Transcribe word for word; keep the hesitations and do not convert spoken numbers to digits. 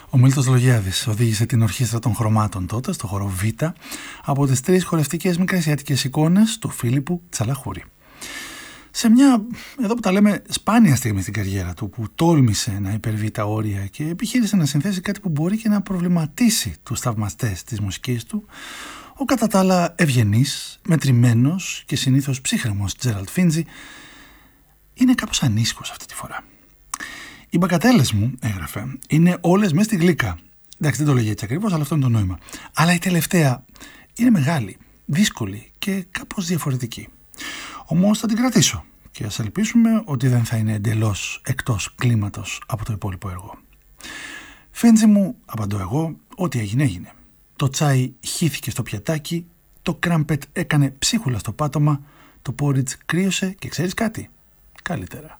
Ο Μίλτος Λογιάδης οδήγησε την Ορχήστρα των Χρωμάτων τότε στο χώρο Β από τις τρεις χορευτικές μικρασιατικές εικόνες του Φίλιππου Τσαλαχούρη. Σε μια, εδώ που τα λέμε, σπάνια στιγμή στην καριέρα του, που τόλμησε να υπερβεί τα όρια και επιχείρησε να συνθέσει κάτι που μπορεί και να προβληματίσει τους θαυμαστές της μουσικής του, ο κατά τα άλλα ευγενής, μετρημένος και συνήθως ψύχρεμος Τζέραλντ Φίντζι είναι κάπως ανήσυχος αυτή τη φορά. Οι μπακατέλες μου, έγραφε, είναι όλες μέσα στη γλύκα. Εντάξει, δεν το λέγει έτσι ακριβώς, αλλά αυτό είναι το νόημα. Αλλά η τελευταία είναι μεγάλη, δύσκολη και κάπως διαφορετική. Όμως θα την κρατήσω και ας ελπίσουμε ότι δεν θα είναι εντελώς εκτός κλίματος από το υπόλοιπο έργο. Φίντζι μου, απαντώ εγώ, ό,τι έγινε έγινε. Το τσάι χύθηκε στο πιατάκι, το κράμπετ έκανε ψίχουλα στο πάτωμα, το πόριτζ κρύωσε και ξέρεις κάτι, καλύτερα.